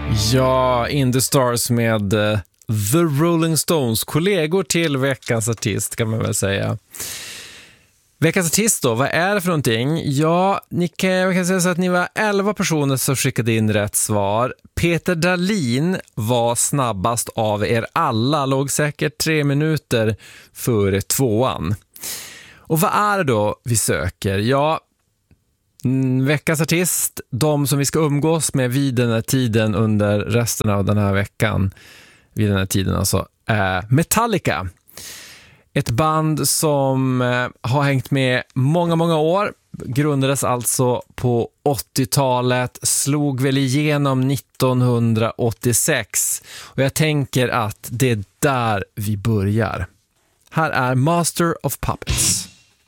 Ja, In the Stars med The Rolling Stones, kollegor till veckans artist kan man väl säga. Veckans artist då, vad är det för någonting? Ja, jag kan säga så att ni var 11 personer som skickade in rätt svar. Peter Dahlin var snabbast av er alla, låg säkert 3 minuter före tvåan. Och vad är det då vi söker? Ja, veckans artist, de som vi ska umgås med vid den här tiden under resten av den här veckan, vid den här tiden alltså, är Metallica. Ett band som har hängt med många år, grundades alltså på 80-talet, slog väl igenom 1986 och jag tänker att det är där vi börjar. Här är Master of Puppets.